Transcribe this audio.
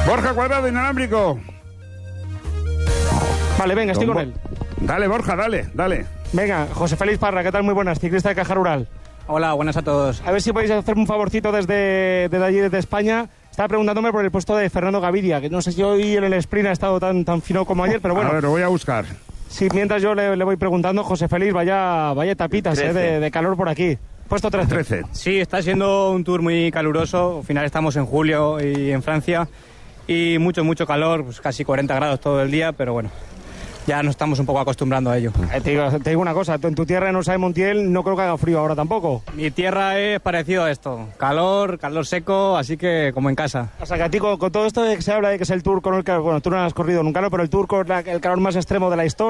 Borja Cuadrado, inalámbrico. Vale, venga, estoy con él. Dale, Borja, dale. Venga, José Félix Parra, ¿qué tal? Muy buenas, ciclista de Caja Rural. Hola, buenas a todos. A ver si podéis hacerme un favorcito desde allí, desde España. Estaba preguntándome por el puesto de Fernando Gaviria, que no sé si hoy en el sprint ha estado tan fino como ayer, pero bueno. A ver, lo voy a buscar. Sí, mientras yo le voy preguntando, José Félix, vaya tapitas de calor por aquí. Puesto 13. Sí, está siendo un tour muy caluroso. Al final estamos en julio y en Francia. Y mucho calor, pues casi 40 grados todo el día, pero bueno, ya nos estamos un poco acostumbrando a ello. Te digo una cosa, en tu tierra, en Osa de Montiel, no creo que haga frío ahora tampoco. Mi tierra es parecido a esto, calor seco, así que como en casa. O sea, que a ti con todo esto de que se habla de que es el tour con el que, bueno, tú no has corrido nunca, ¿no? Pero el tour con el calor más extremo de la historia.